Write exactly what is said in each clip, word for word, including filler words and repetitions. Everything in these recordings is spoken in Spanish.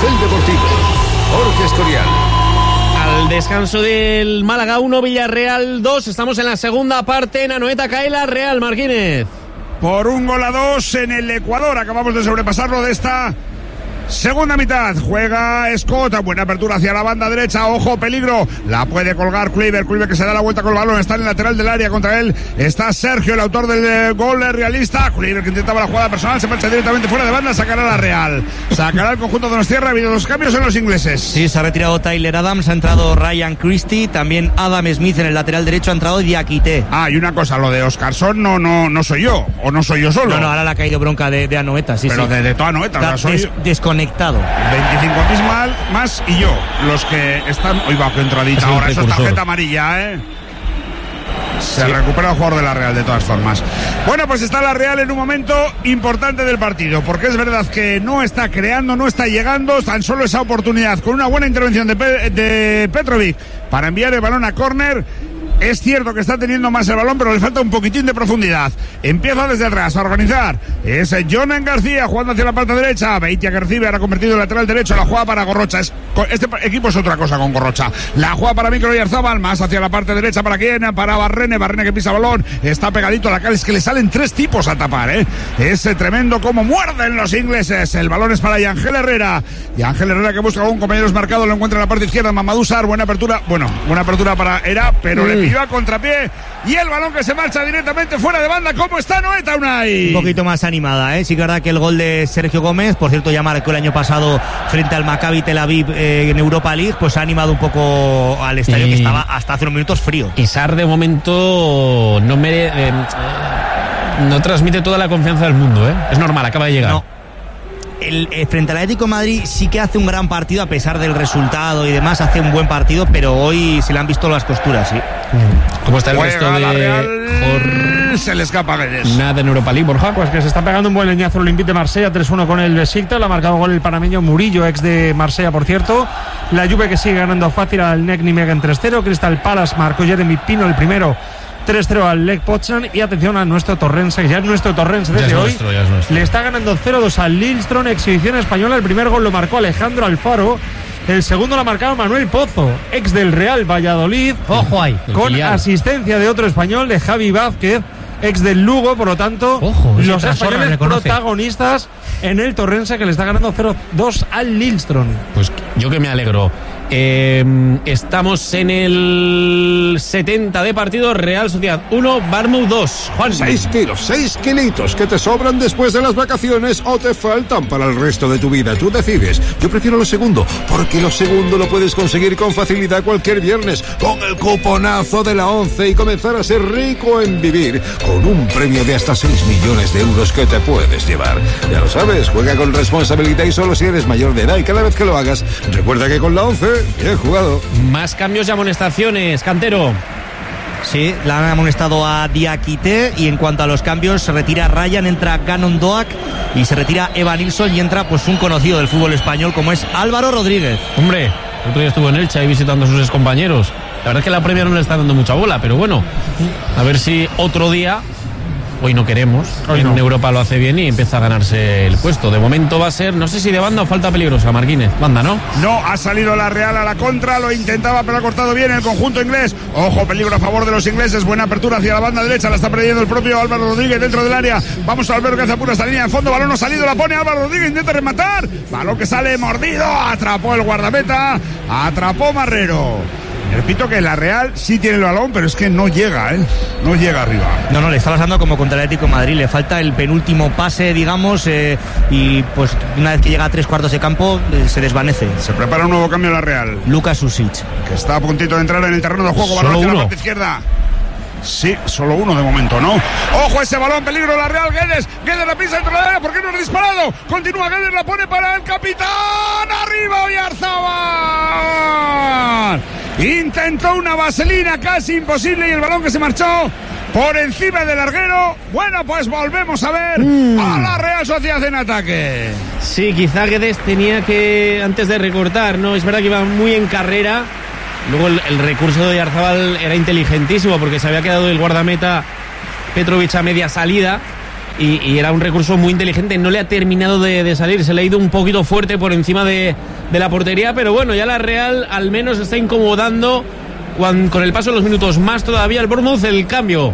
nivel deportivo. Jorge Escorial. Al descanso del Málaga uno, Villarreal dos. Estamos en la segunda parte. En Anoeta cae la Real, Martínez. Por un gol a dos en el Ecuador. Acabamos de sobrepasarlo de esta segunda mitad. Juega Scott, buena apertura hacia la banda derecha, ojo, peligro, la puede colgar Kluivert, Kluivert que se da la vuelta con el balón, está en el lateral del área, contra él está Sergio, el autor del eh, gol realista. Kluivert que intentaba la jugada personal, se marcha directamente fuera de banda, sacará la Real, sacará el conjunto de Donostiarra. Ha habido dos cambios en los ingleses. Sí, se ha retirado Tyler Adams, ha entrado Ryan Christie, también Adam Smith en el lateral derecho, ha entrado Diakité. Ah, y una cosa, lo de Oscarson no, no, no soy yo, o no soy yo solo. No, no, ahora le ha caído bronca de, de Anoeta, sí, pero sí. de, de toda Anoeta, o sea, soy des, desconectado. veinticinco mil más, más y yo, los que están. Uy, va, que entradita ahora, eso es tarjeta amarilla, ¿eh? Se sí. recupera el jugador de la Real de todas formas. Bueno, pues está la Real en un momento importante del partido, porque es verdad que no está creando, no está llegando, tan solo esa oportunidad con una buena intervención de, Pe- de Petrovic para enviar el balón a córner. Es cierto que está teniendo más el balón, pero le falta un poquitín de profundidad. Empieza desde atrás a organizar. Es Jonan García jugando hacia la parte derecha. Beitia que recibe, ahora convertido en lateral derecho. La juega para Gorrocha. Es, este equipo es otra cosa con Gorrocha. La juega para Micro Oyarzabal, más hacia la parte derecha. ¿Para quién? Para Barrene. Barrene que pisa balón. Está pegadito a la cal. Es que le salen tres tipos a tapar, ¿eh? Es tremendo como muerden los ingleses. El balón es para Yangel Herrera. Yangel Herrera que busca a un compañero marcado. Lo encuentra en la parte izquierda. Mamadou Sarr. Buena apertura. Bueno, buena apertura para Era, pero mm. le a contrapié y el balón que se marcha directamente fuera de banda. ¿Cómo está Anoeta, Unai? Un poquito más animada, ¿eh? Sí que es verdad que el gol de Sergio Gómez, por cierto ya marcó el año pasado frente al Maccabi Tel Aviv eh, en Europa League, pues ha animado un poco al estadio y... que estaba hasta hace unos minutos frío. Y Sarr de momento no me eh, no transmite toda la confianza del mundo, ¿eh? Es normal, acaba de llegar. No. El, el, frente al Atlético de Madrid sí que hace un gran partido a pesar del resultado y demás, hace un buen partido, pero hoy se le han visto las costuras, sí. ¿Cómo está el Juega resto de la Real? Por... Se le escapa Guedes. Nada en Europa League, Borja. Pues que se está pegando un buen leñazo el Olympique de Marsella, tres uno con el Besiktas, le ha marcado gol el panameño Murillo, ex de Marsella, por cierto. La Juve que sigue ganando fácil al Nek Nijmegen tres cero, Crystal Palace marcó Jeremy Pino el primero, tres cero al Lech Poznan, y atención a nuestro Torrense, que ya es nuestro Torrense desde hoy, nuestro, le está ganando cero dos al Lillestrøm, exhibición española. El primer gol lo marcó Alejandro Alfaro, el segundo lo ha marcado Manuel Pozo, ex del Real Valladolid. Ojo ahí, con filial. Asistencia de otro español, de Javi Vázquez, ex del Lugo. Por lo tanto, Ojo, los españoles protagonistas en el Torrense, que le está ganando cero dos al Lillestrøm. Pues yo que me alegro. Eh, estamos en el setenta de partido. Real Sociedad uno, Bournemouth dos. Juan. seis kilos, seis kilitos que te sobran después de las vacaciones o te faltan para el resto de tu vida. Tú decides. Yo prefiero lo segundo, porque lo segundo lo puedes conseguir con facilidad cualquier viernes con el cuponazo de la once y comenzar a ser rico en vivir con un premio de hasta seis millones de euros que te puedes llevar. Ya lo sabes, juega con responsabilidad y solo si eres mayor de edad, y cada vez que lo hagas, recuerda que con la once bien jugado. Más cambios y amonestaciones, Cantero. Sí, le han amonestado a Diakité, y en cuanto a los cambios, se retira Ryan, entra Gannon Doak y se retira Eva Nilsson y entra pues un conocido del fútbol español como es Álvaro Rodríguez. Hombre, el otro día estuvo en Elche ahí visitando a sus excompañeros. La verdad es que la Premier no le está dando mucha bola, pero bueno, a ver si otro día. Hoy no queremos, hoy en no. Europa lo hace bien y empieza a ganarse el puesto. De momento va a ser, no sé si de banda o falta peligrosa, Martínez. Banda, ¿no? No, ha salido la Real a la contra, lo intentaba pero ha cortado bien el conjunto inglés. Ojo, peligro a favor de los ingleses, buena apertura hacia la banda derecha, la está perdiendo el propio Álvaro Rodríguez dentro del área. Vamos a Alberto que hace apura esta línea de fondo, balón no ha salido, la pone Álvaro Rodríguez, intenta rematar, balón que sale mordido, atrapó el guardameta, atrapó Marrero. Repito que la Real sí tiene el balón, pero es que no llega, ¿eh? No llega arriba. No, no, le está pasando como contra el Atlético de Madrid. Le falta el penúltimo pase, digamos, eh, y pues una vez que llega a tres cuartos de campo, eh, se desvanece. Se prepara un nuevo cambio en la Real. Lucas Susic, que está a puntito de entrar en el terreno de juego. Balón hacia la parte izquierda. Sí, solo uno de momento, ¿no? ¡Ojo ese balón! ¡Peligro la Real! ¡Guedes! ¡Guedes la pisa dentro de la área! ¿Por qué no ha disparado? Continúa Guedes, la pone para el capitán. ¡Arriba Oyarzabal! Intentó una vaselina casi imposible y el balón que se marchó por encima del larguero. Bueno, pues volvemos a ver mm. a la Real Sociedad en ataque. Sí, quizá Guedes tenía que, antes de recortar, ¿no? Es verdad que iba muy en carrera. Luego el, el recurso de Oyarzabal era inteligentísimo porque se había quedado el guardameta Petrovic a media salida y, y era un recurso muy inteligente. No le ha terminado de, de salir, se le ha ido un poquito fuerte por encima de, de la portería, pero bueno, ya la Real al menos está incomodando con, con el paso de los minutos. Más todavía el Bournemouth, el cambio.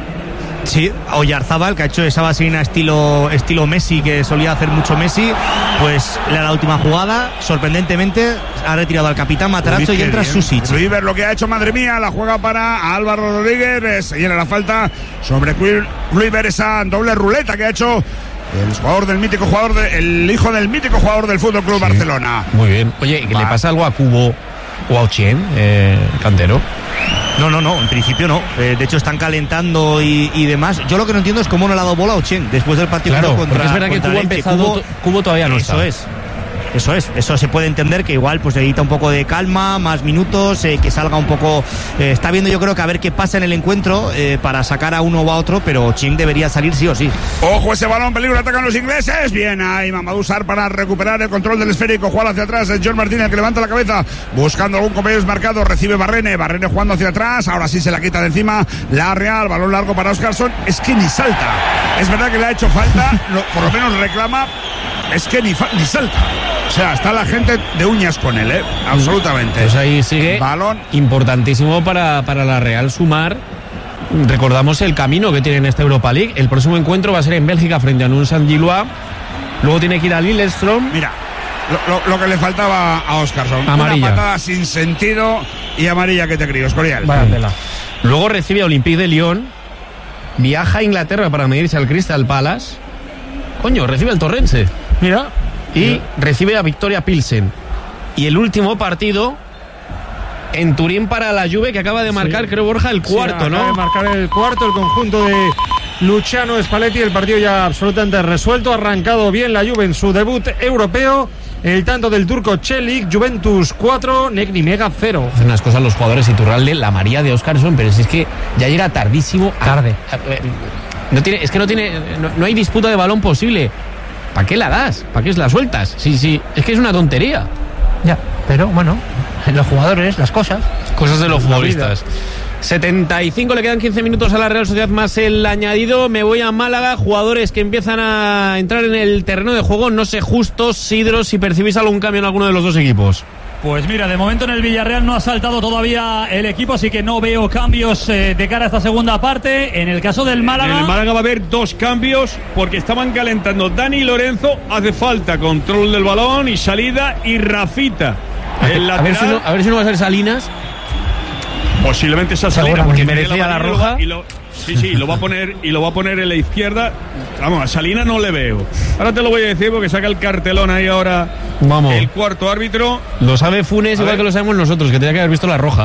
Sí, Oyarzábal, que ha hecho esa vaselina estilo, estilo Messi, que solía hacer mucho Messi, pues le da la última jugada, sorprendentemente ha retirado al capitán Matarazzo Uy, y entra bien. Susic. River lo que ha hecho, madre mía, la juega para Álvaro Rodríguez, se llena la falta sobre Kluivert, esa doble ruleta que ha hecho el jugador del mítico jugador, de, el hijo del mítico jugador del Fútbol Club sí. Barcelona. Muy bien. Oye, ¿qué Va. le pasa algo a Cubo o a Ochien, eh, Cantero? No, no, no, en principio no. Eh, de hecho están calentando y, y demás. Yo lo que no entiendo es cómo no le ha dado bola a Ochien después del partido claro, contra, porque es verdad que Cubo ha empezado, Cubo, Cubo todavía no eso está. es. Eso es, eso se puede entender que igual pues necesita un poco de calma, más minutos, eh, que salga un poco, eh, está viendo yo creo que a ver qué pasa en el encuentro eh, para sacar a uno o a otro, pero Ching debería salir sí o sí. Ojo ese balón, peligro, atacan los ingleses, bien ahí Mamadou Sarr para recuperar el control del esférico, juega hacia atrás, es John Martínez que levanta la cabeza, buscando algún compañero marcado, recibe Barrene, Barrene jugando hacia atrás, ahora sí se la quita de encima, la Real, balón largo para Óscarson, es que ni salta, es verdad que le ha hecho falta, lo, por lo menos reclama, es que ni, fa- ni salta. O sea, está la gente de uñas con él, ¿eh? Absolutamente. Pues ahí sigue. Balón. Importantísimo para, para la Real sumar. Recordamos el camino que tiene en esta Europa League. El próximo encuentro va a ser en Bélgica frente a Nyon Saint-Gilloise. Luego tiene que ir a Lillestrøm. Mira, lo, lo, lo que le faltaba a Óscarson. Amarilla. Una patada sin sentido y amarilla que te crío, Escorial. Vaya tela. Luego recibe a Olympique de Lyon. Viaja a Inglaterra para medirse al Crystal Palace. Coño, recibe al Torrense. Mira. Y recibe a Victoria Pilsen. Y el último partido en Turín para la Juve, que acaba de marcar, sí. creo, Borja, el cuarto, sí, ¿no? Acaba de marcar el cuarto, el conjunto de Luciano Spalletti. El partido ya absolutamente resuelto. Ha arrancado bien la Juve en su debut europeo. El tanto del turco Celik, Juventus cuatro, Negri Mega cero. Hacen unas cosas los jugadores, Iturralde, la María de Óscarson, pero si es que ya llega tardísimo. A, Tarde. a, a, no tiene, es que no tiene, no, no hay disputa de balón posible. ¿Para qué la das? ¿Para qué la sueltas? Sí, sí, es que es una tontería. Ya, pero bueno, los jugadores, las cosas. Cosas de los futbolistas. setenta y cinco, le quedan quince minutos a la Real Sociedad más el añadido. Me voy a Málaga, jugadores que empiezan a entrar en el terreno de juego. No sé justos, Sidros, si percibís algún cambio en alguno de los dos equipos. Pues mira, de momento en el Villarreal no ha saltado todavía el equipo, así que no veo cambios eh, de cara a esta segunda parte. En el caso del Málaga... En el Málaga va a haber dos cambios porque estaban calentando Dani Lorenzo, hace falta control del balón y salida, y Rafita, el a, ver si lateral. no, a ver si no va a ser Salinas. Posiblemente esa salida Seguramente. porque Merecía la amarilla roja. Y lo, sí, sí, lo va a poner y lo va a poner en la izquierda. Vamos, a Salinas no le veo. Ahora te lo voy a decir porque saca el cartelón ahí ahora. Vamos. El cuarto árbitro. Lo sabe Funes A igual ver. que lo sabemos nosotros, que tenía que haber visto la roja.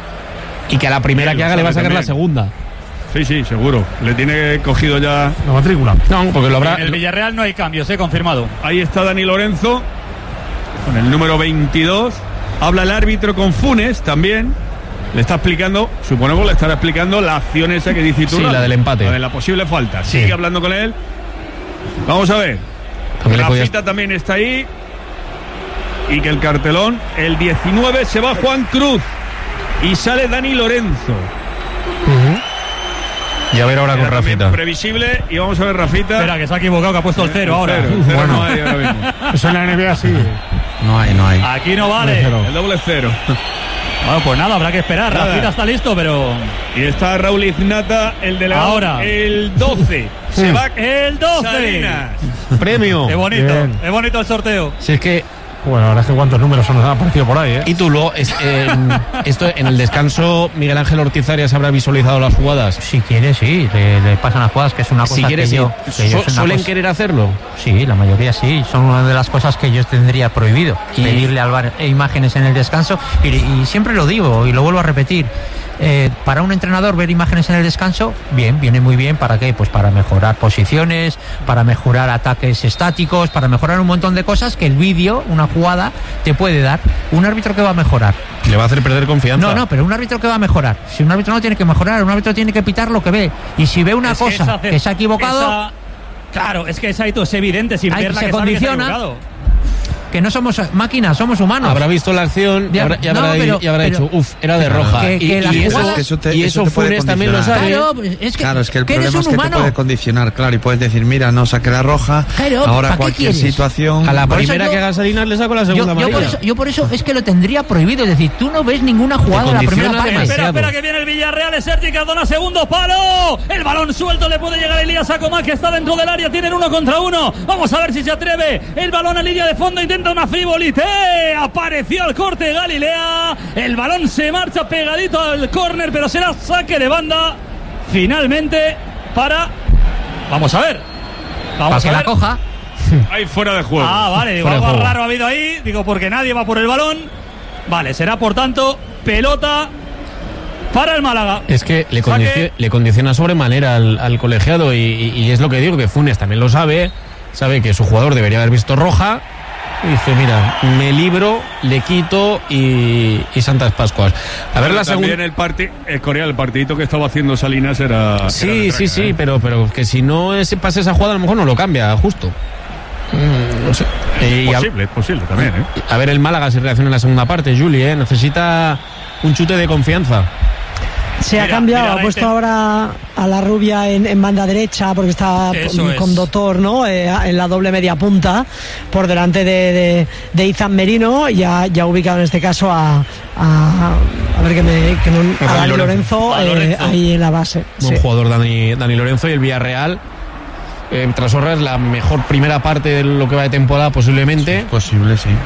Y que a la primera Sí, que lo haga le va a sabe sacar la también. segunda. Sí, sí, seguro. Le tiene cogido ya. La matrícula. No, porque lo habrá. En el Villarreal no hay cambios, eh, confirmado. Ahí está Dani Lorenzo con el número veintidós. Habla el árbitro con Funes también. Le está explicando, suponemos que le estará explicando la acción esa que dice tú. Sí, la del empate. La de la posible falta. Sí. Sigue hablando con él. Vamos a ver. Porque le Rafita podías- también está ahí. Y que el cartelón, el diecinueve se va Juan Cruz. Y sale Dani Lorenzo. Y a ver ahora con Era también Rafita. previsible. Y vamos a ver Rafita. Espera, que se ha equivocado, que ha puesto el cero ahora. Cero, cero Bueno. no hay ahora mismo. Eso en la N B A sí. No hay, no hay. Aquí no vale. Cero. El doble cero. Bueno, pues nada, habrá que esperar. Nada. Rafita está listo, pero... Y está Raúl Iznata, el delegado. Ahora. El doce. Se va El doce. Salinas. Premio. Qué bonito, Bien. qué bonito el sorteo. Si es que. Bueno, la verdad es que cuántos números nos han aparecido por ahí, ¿eh? Y tú luego, es, eh, esto en el descanso, Miguel Ángel Ortiz Arias habrá visualizado las jugadas. Si quiere, sí, le, le pasan las jugadas, que es una cosa Si quieres, que sí. yo... que yo Su- es una ¿Suelen cosa- querer hacerlo? Sí, la mayoría sí, son una de las cosas que yo tendría prohibido, Y- pedirle al V A R imágenes en el descanso, y, y siempre lo digo y lo vuelvo a repetir, eh, para un entrenador ver imágenes en el descanso, bien, viene muy bien. ¿Para qué? Pues para mejorar posiciones, para mejorar ataques estáticos, para mejorar un montón de cosas que el vídeo, una jugada, te puede dar. Un árbitro que va a mejorar. Le va a hacer perder confianza. No, no, pero un árbitro que va a mejorar. Si un árbitro no tiene que mejorar, un árbitro tiene que pitar lo que ve. Y si ve una Es que cosa esa hace- que se ha equivocado... esa- Claro, es que esa es evidente, sin Ay, verla se que sabe que se ha condiciona. equivocado. que no somos máquinas, somos humanos. Habrá visto la acción y habrá, y habrá, no, pero, y habrá pero, dicho, uff, era de roja. Que, que y, y, eso, jugada, eso, te, y eso, eso Funes también lo sabe. Claro, es que, claro, es que el que problema es que humano. te puede condicionar, claro, y puedes decir, mira, no saqué la roja, claro, ahora cualquier situación... A la primera yo, que haga Salinas le saco la segunda yo, yo, por eso, yo por eso es que lo tendría prohibido, es decir, tú no ves ninguna jugada de la primera parte. Espera, espera, que viene el Villarreal, es Sergi Cardona, segundo palo, el balón suelto, le puede llegar Elías Acomá, que está dentro del área, tienen uno contra uno, vamos a ver si se atreve, el balón a línea de fondo, intenta una frivolité, apareció el corte de Galilea, el balón se marcha pegadito al córner, pero será saque de banda, finalmente, para, vamos a ver, vamos para a ver. Que la coja. Ahí fuera de juego. Ah, vale, digo, algo raro ha habido ahí, digo, porque nadie va por el balón, vale, será por tanto, pelota para el Málaga. Es que le, condiciona, le condiciona sobremanera al, al colegiado y, y, y es lo que digo, que Funes también lo sabe, sabe que su jugador debería haber visto roja y dice, mira, me libro, le quito y, y Santas Pascuas. A ver, pero la segunda... el, parti... el Corea, el partidito que estaba haciendo Salinas era... Sí, era sí, traga, sí, ¿eh? pero, pero que si no ese, pasa esa jugada a lo mejor no lo cambia, justo. Mm, no sé. Es posible, a... es posible también, ¿eh? A ver el Málaga si reacciona en la segunda parte, Juli, ¿eh? Necesita un chute de confianza. Se mira, ha cambiado, mira, ha puesto ahora a la rubia en, en banda derecha porque está con, con Doctor, ¿no? Eh, en la doble media punta por delante de, de, de Izan Merino, ya, ya ubicado en este caso a a, a ver que me que no, a Dani Lorenzo, Lorenzo, eh, Lorenzo ahí en la base. Buen sí. jugador Dani, Dani Lorenzo y el Villarreal. Eh, Trasorra es la mejor primera parte de lo que va de temporada posiblemente. Sí, posible, sí.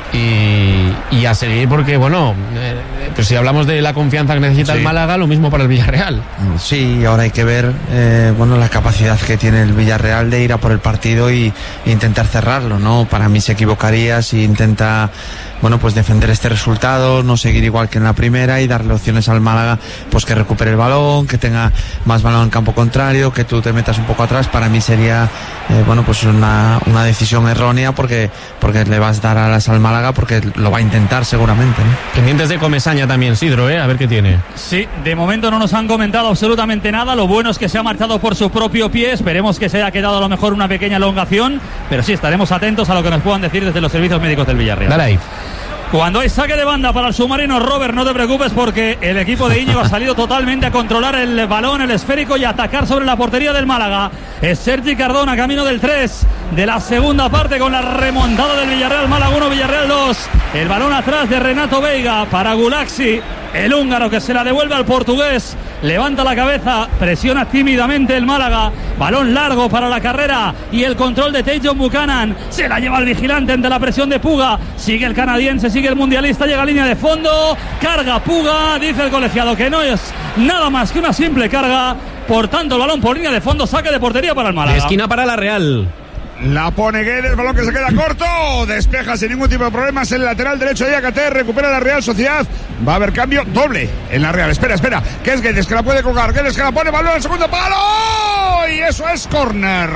Y, y a seguir porque, bueno, eh, pues si hablamos de la confianza que necesita sí. el Málaga, lo mismo para el Villarreal. Sí, ahora hay que ver, eh, bueno, la capacidad que tiene el Villarreal de ir a por el partido y, e intentar cerrarlo, ¿no? Para mí se equivocaría si intenta, bueno, pues defender este resultado, no seguir igual que en la primera y darle opciones al Málaga, pues que recupere el balón, que tenga más balón en campo contrario, que tú te metas un poco atrás. Para mí sería Eh, bueno, pues una, una decisión errónea porque, porque le vas a dar alas al Málaga porque lo va a intentar seguramente, ¿no? Pendientes de Comesaña también, Sidro, ¿eh? A ver qué tiene. Sí, de momento no nos han comentado absolutamente nada. Lo bueno es que se ha marchado por su propio pie. Esperemos que se haya quedado a lo mejor una pequeña elongación, pero sí, estaremos atentos a lo que nos puedan decir desde los servicios médicos del Villarreal. Dale ahí. Cuando hay saque de banda para el submarino, Robert, no te preocupes porque el equipo de Íñigo ha salido totalmente a controlar el balón, el esférico y atacar sobre la portería del Málaga. Es Sergi Cardona, camino del tres de la segunda parte con la remontada del Villarreal. Málaga uno, Villarreal dos. El balón atrás de Renato Veiga para Gulaxi, el húngaro, que se la devuelve al portugués. Levanta la cabeza, presiona tímidamente el Málaga. Balón largo para la carrera y el control de Tajon Buchanan. Se la lleva el vigilante ante la presión de Puga. Sigue el canadiense, sigue el mundialista, llega a línea de fondo. Carga Puga, dice el colegiado que no es nada más que una simple carga. Por tanto, el balón por línea de fondo, saque de portería para el Málaga. De esquina para la Real. La pone Guedes, balón que se queda corto, despeja sin ningún tipo de problemas el lateral derecho de Yacaté, recupera la Real Sociedad, va a haber cambio doble en la Real. Espera, espera, que es Guedes que la puede colgar, Guedes que la pone, balón al segundo palo y eso es córner.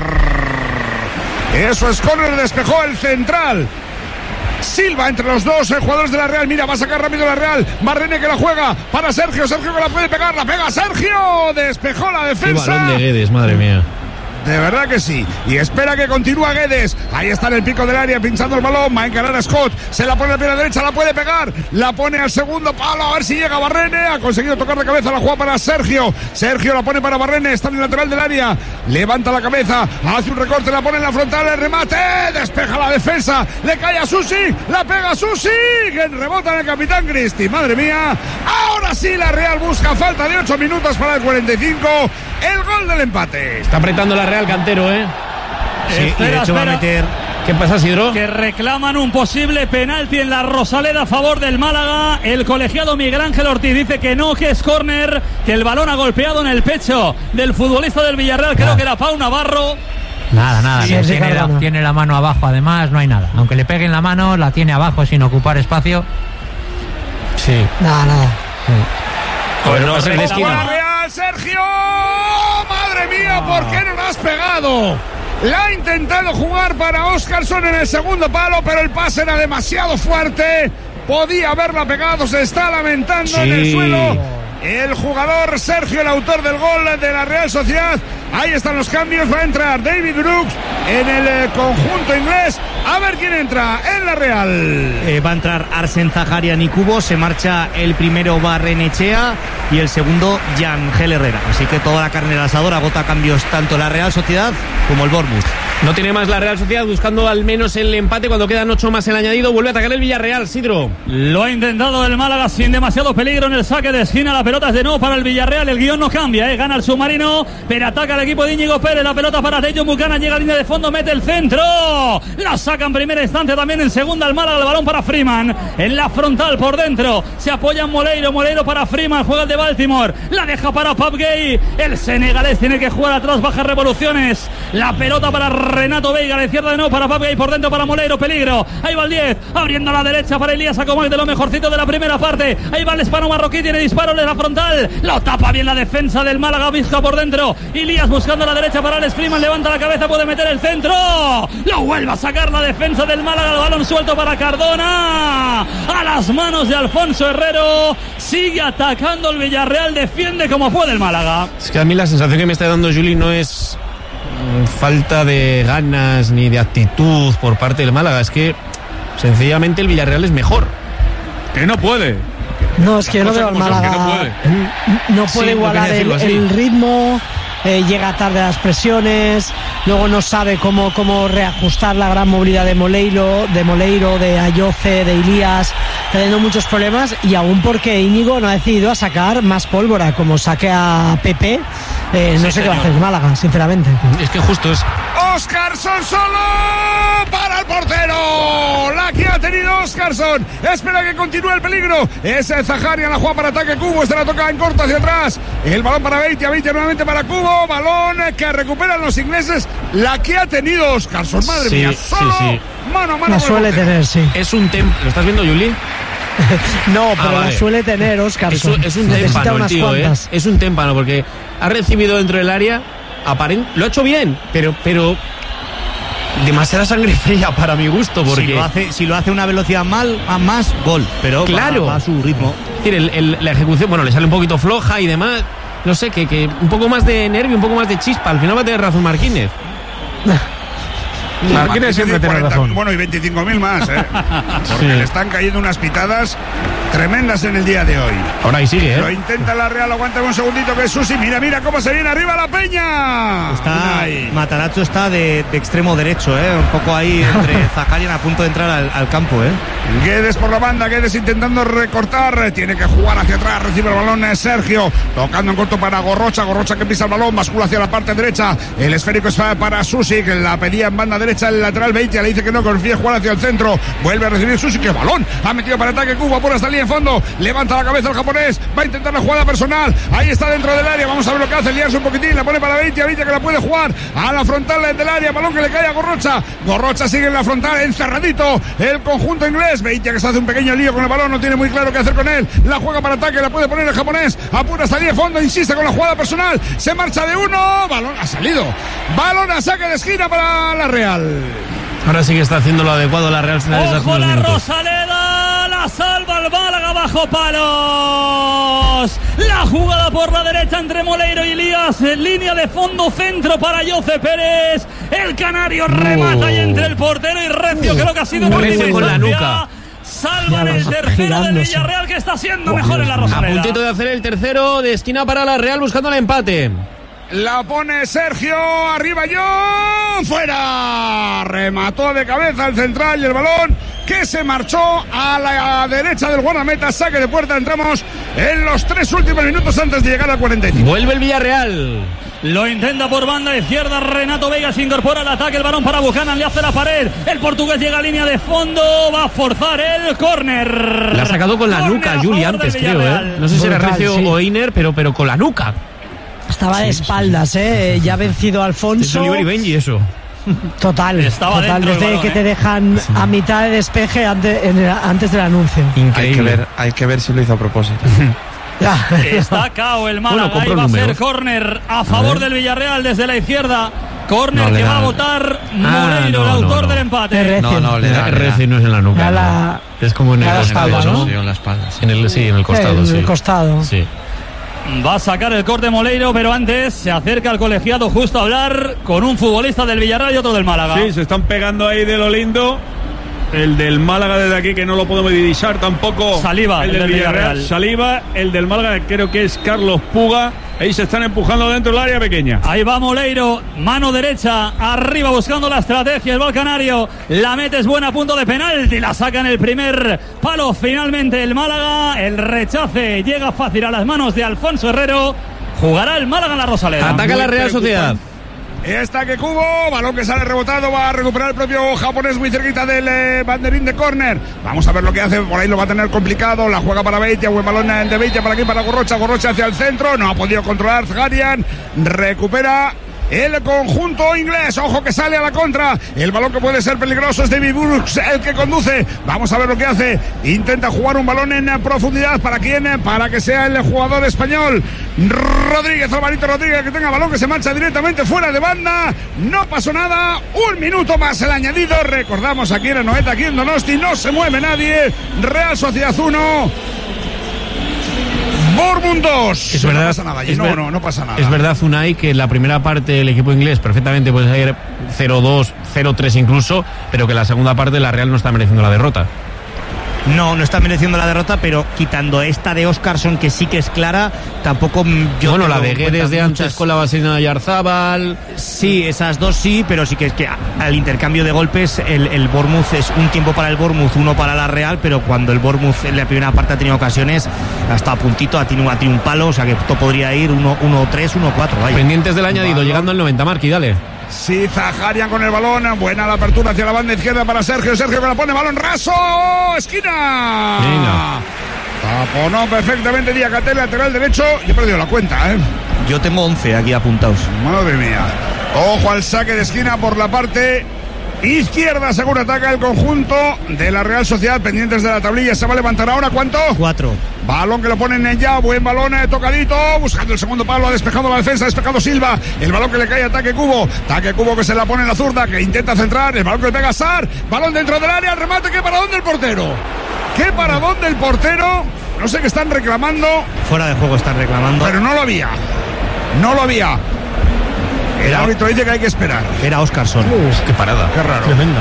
Eso es córner, despejó el central. Silva entre los dos eh, jugadores de la Real. Mira, va a sacar rápido la Real. Marrene que la juega para Sergio. Sergio que la puede pegar. La pega Sergio. Despejó la defensa. Qué balón de Guedes, madre mía. De verdad que sí. Y espera que continúa Guedes. Ahí está en el pico del área, pinchando el balón. Va a encarar a Scott. Se la pone a la pierna derecha, la puede pegar. La pone al segundo palo. A ver si llega Barrene. Ha conseguido tocar de cabeza la jugada para Sergio. Sergio la pone para Barrene. Está en el lateral del área. Levanta la cabeza. Hace un recorte. La pone en la frontal. El remate. Despeja la defensa. Le cae a Susi. La pega a Susi. Que rebota en el capitán Cristi. Madre mía. Ahora sí la Real busca. Falta de ocho minutos para el cuarenta y cinco. El gol del empate. Está apretando la Real, Cantero, ¿eh? Sí, espera, y de hecho va a meter. ¿Qué pasa, Sidro? Que reclaman un posible penalti en la Rosaleda a favor del Málaga. El colegiado Miguel Ángel Ortiz dice que no, que es córner, que el balón ha golpeado en el pecho del futbolista del Villarreal, creo ah. que era Pau Navarro. Nada, nada, sí, tiene, la, tiene la mano abajo, además no hay nada. Aunque le peguen la mano, la tiene abajo sin ocupar espacio. Sí. Nada, nada. Sí. Pues no, la esquina. Real, Sergio. Madre mía, ¿por qué no lo has pegado? La ha intentado jugar para Óscarson en el segundo palo, pero el pase era demasiado fuerte. Podía haberla pegado, se está lamentando sí. en el suelo. El jugador Sergio, el autor del gol de la Real Sociedad. Ahí están los cambios. Va a entrar David Brooks en el conjunto inglés. A ver quién entra en la Real. Eh, va a entrar Arsen Zaharian y Cubo. Se marcha el primero Barrenechea y el segundo Yangel Herrera. Así que toda la carne al asador, agota cambios tanto la Real Sociedad como el Bournemouth. No tiene más la Real Sociedad, buscando al menos el empate cuando quedan ocho más el añadido. Vuelve a atacar el Villarreal, Sidro. Lo ha intentado el Málaga sin demasiado peligro en el saque de esquina. La pelota es de nuevo para el Villarreal. El guión no cambia, ¿eh? Gana el submarino, pero ataca el equipo de Íñigo Pérez. La pelota para Tello Bucana, llega a línea de fondo, mete el centro. La saca en primera instancia, también en segunda el Málaga. El balón para Freeman en la frontal por dentro. Se apoya en Moleiro. Moleiro para Freeman, juega el de Baltimore. La deja para Pape Gueye. El senegalés tiene que jugar atrás, bajas revoluciones. La pelota para Renato Veiga, la izquierda de nuevo para Pape Gueye, por dentro para Moleiro, peligro. Ahí va el diez, abriendo a la derecha para Elías Acomac, de lo mejorcito de la primera parte. Ahí va el hispano marroquí, tiene disparo en la frontal. Lo tapa bien la defensa del Málaga, Vizca por dentro. Elías buscando la derecha para Alex Freeman, levanta la cabeza, puede meter el centro. Lo vuelve a sacar la defensa del Málaga, el balón suelto para Cardona. A las manos de Alfonso Herrero. Sigue atacando el Villarreal, defiende como puede el Málaga. Es que a mí la sensación que me está dando Juli no es falta de ganas ni de actitud por parte del Málaga, es que sencillamente el Villarreal es mejor. Que no puede. No, es que yo no veo al Málaga. No puede, no puede sí, igualar el, el ritmo. Eh, llega tarde a las presiones, luego no sabe cómo, cómo reajustar la gran movilidad de Moleiro, de Moleiro, de Ayoce, de Elías, teniendo muchos problemas, y aún porque Íñigo no ha decidido a sacar más pólvora, como saque a Pepe, eh, no sí, sé señor. Qué va a hacer Málaga, sinceramente. Es que justo es... Óscarson solo para el portero. La que ha tenido Óscarson. Espera que continúe el peligro. Es Zaharian, la juega para ataque Cubo. Esta la toca en corto hacia atrás. El balón para Beitia, Beitia nuevamente para Cubo. Balón que recuperan los ingleses. La que ha tenido Óscarson. Madre sí, mía, solo sí, sí. mano a mano. La suele tener, sí. Es un tempo. ¿Lo estás viendo, Juli? No, pero ah, vale. La suele tener Óscarson. Es, es un témpano, tío, ¿eh? Es un témpano porque ha recibido dentro del área. Aparent, lo ha hecho bien, pero pero demasiada sangre fría para mi gusto, porque si lo hace, si lo hace una velocidad mal, a más gol, pero claro, va, va a su ritmo. Es decir, el, el, la ejecución, bueno, le sale un poquito floja y demás. No sé, que, que un poco más de nervio, un poco más de chispa. Al final va a tener razón Marquínez. Marquínez siempre tiene razón. Bueno, y veinticinco mil más, ¿eh? Porque sí. Le están cayendo unas pitadas tremendas en el día de hoy. Ahora ahí sigue, ¿eh? Lo intenta la Real, aguanta un segundito que es Susi. Mira, mira cómo se viene arriba la Peña. Está, Matarazzo está de, de extremo derecho, ¿eh? Un poco ahí entre Zaharian a punto de entrar al, al campo, ¿eh? Guedes por la banda, Guedes intentando recortar. Tiene que jugar hacia atrás, recibe el balón es Sergio. Tocando en corto para Gorrocha, Gorrocha que pisa el balón, bascula hacia la parte derecha. El esférico es para Susi, que la pedía en banda derecha. El lateral Beitia le dice que no confía jugar hacia el centro. Vuelve a recibir Susi, que balón. Ha metido para ataque Cuba por esta línea en fondo. Levanta la cabeza el japonés. Va a intentar la jugada personal. Ahí está dentro del área. Vamos a ver lo que hace. Liarse un poquitín. La pone para Beitia. Beitia que la puede jugar a la frontal del área. Balón que le cae a Gorrocha. Gorrocha sigue en la frontal. Encerradito el conjunto inglés. Beitia que se hace un pequeño lío con el balón. No tiene muy claro qué hacer con él. La juega para ataque. La puede poner el japonés. Apura hasta línea de fondo. Insiste con la jugada personal. Se marcha de uno. Balón ha salido. Balón a saque de esquina para la Real. Ahora sí que está haciendo lo adecuado la Real Sociedad. ¡Ojo la Rosaleda! La salva el Málaga bajo palos. La jugada por la derecha entre Moleiro y Elías. En línea de fondo, centro para Ayoce Pérez. El canario remata y entre el portero y Recio. Creo que ha sido muy Recio con la nuca. Salvan el tercero del Villarreal, que está siendo mejor en la Rosaleda. A puntito de hacer el tercero de esquina para la Real, buscando el empate. La pone Sergio, arriba John, fuera. Remató de cabeza el central y el balón que se marchó a la derecha del guardameta. Saque de puerta, entramos en los tres últimos minutos antes de llegar al cuarenta y cinco. Vuelve el Villarreal. Lo intenta por banda izquierda, Renato Veiga se incorpora al ataque, el balón para Buchanan, le hace la pared, el portugués llega a línea de fondo, va a forzar el córner. La ha sacado con la corner nuca, Juli, antes creo, ¿eh? No sé si era Recio sí. o Einer, pero, pero con la nuca. Estaba de espaldas, ¿eh? Ya ha vencido Alfonso. Es Oliver y Benji eso. Total, Estaba total desde balón, que eh. te dejan sí. a mitad de despeje antes, en el, antes del anuncio. Increíble. Hay que ver, hay que ver si lo hizo a propósito. Está cao el Málaga, bueno, ahí va a ser córner a favor a del Villarreal desde la izquierda. Córner no que va a votar Moleiro, ah, no, el autor no, no. del empate. No, no, le da. Recio no es en la nuca. La, no. Es como en el espalda, costado, ¿no? ¿no? En la espalda. Sí. En el, sí, en el costado. En el sí. costado. Sí. Va a sacar el corte Moleiro, pero antes se acerca al colegiado justo a hablar con un futbolista del Villarreal y otro del Málaga. Sí, se están pegando ahí de lo lindo. El del Málaga desde aquí, que no lo podemos divisar tampoco. Saliva, el, el del, del Villarreal. Villarreal. Saliva, el del Málaga, creo que es Carlos Puga. Ahí se están empujando dentro del área pequeña. Ahí va Moleiro, mano derecha, arriba buscando la estrategia. El gol canario, la mete, es buena, a punto de penalti. La saca en el primer palo finalmente el Málaga. El rechace llega fácil a las manos de Alfonso Herrero. Jugará el Málaga en la Rosaleda. Ataca la Real Sociedad. Está que Cubo, balón que sale rebotado, va a recuperar el propio japonés muy cerquita del eh, banderín de córner. Vamos a ver lo que hace, por ahí lo va a tener complicado, la juega para Beitia, buen balón de Beitia para aquí, para Gorrocha, Gorrocha hacia el centro, no ha podido controlar Zaharian, recupera el conjunto inglés, ojo que sale a la contra, el balón que puede ser peligroso es David Brooks, el que conduce, vamos a ver lo que hace, intenta jugar un balón en profundidad, ¿para quién? Para que sea el jugador español Rodríguez, Alvarito Rodríguez, que tenga balón, que se marcha directamente fuera de banda, no pasó nada, un minuto más el añadido, recordamos aquí en Anoeta, aquí en Donosti, no se mueve nadie, Real Sociedad uno, Bournemouth dos. Es verdad, no pasa nada, es no, ver, no, no pasa nada. Es verdad, Unai, que en la primera parte el equipo inglés perfectamente puede salir cero dos, cero tres incluso, pero que la segunda parte la Real no está mereciendo la derrota. No, no está mereciendo la derrota, pero quitando esta de Óscarson, que sí que es clara, tampoco yo. Bueno, la de Guedes de antes muchas... con la vaselina de Yarzábal. Sí, esas dos sí, pero sí que es que al intercambio de golpes, el, el Bournemouth es un tiempo para el Bournemouth, uno para la Real, pero cuando el Bournemouth en la primera parte ha tenido ocasiones, hasta a puntito, ha tenido, ha tenido un palo, o sea que esto podría ir uno tres, uno cuatro. Pendientes del añadido, vale. Llegando al noventa, Marqui, dale. Sí, Zaharian con el balón, buena la apertura hacia la banda izquierda para Sergio, Sergio que la pone, balón raso, esquina. Venga. Taponó perfectamente Diakate, lateral derecho, yo he perdido la cuenta, ¿eh? Yo tengo once aquí apuntados. Madre mía. Ojo al saque de esquina por la parte izquierda, según ataca el conjunto de la Real Sociedad, pendientes de la tablilla, se va a levantar ahora, ¿cuánto? Cuatro. Balón que lo ponen en ya, buen balón eh, tocadito, buscando el segundo palo, ha despejado la defensa, ha despejado Silva, el balón que le cae a Taque Cubo, Taque Cubo que se la pone en la zurda, que intenta centrar, el balón que le pega a Sar, balón dentro del área, el remate, ¿qué paradón del portero? ¿Qué paradón del portero? No sé qué están reclamando. Fuera de juego están reclamando. Pero no lo había, no lo había. El árbitro dice que hay que esperar. Era Óscarson. Uf, qué parada. Qué raro. Tremenda.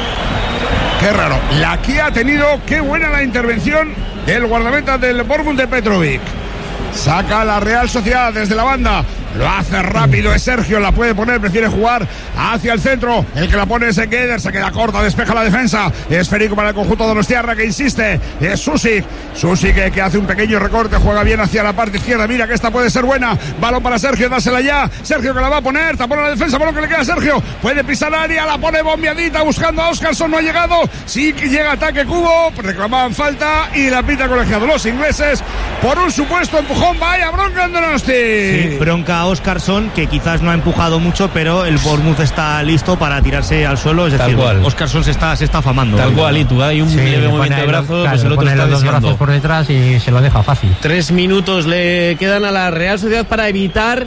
Qué raro. La que ha tenido, qué buena la intervención del guardameta del Bournemouth de Petrovic. Saca la Real Sociedad desde la banda. Lo hace rápido, es Sergio, la puede poner, prefiere jugar hacia el centro. El que la pone es Guedes, se queda corta, despeja la defensa. Esférico para el conjunto de Donostiarra que insiste. Es Susi. Susi que, que hace un pequeño recorte, juega bien hacia la parte izquierda. Mira que esta puede ser buena. Balón para Sergio, dásela ya. Sergio que la va a poner, tapona la defensa, balón que le queda a Sergio. Puede pisar área, la pone bombeadita buscando a Óscarson, no ha llegado. Sí que llega ataque Cubo, reclamaban falta y la pita colegiado los ingleses por un supuesto empujón. Vaya bronca en Donosti. Sí, bronca Óscarson, que quizás no ha empujado mucho, pero el Bournemouth está listo para tirarse al suelo, es decir, Óscarson se está, se está afamando. Tal cual, y tú hay un sí, leve movimiento de brazos, claro, pues el otro está los deseando. Brazos por detrás y se lo deja fácil. Tres minutos le quedan a la Real Sociedad para evitar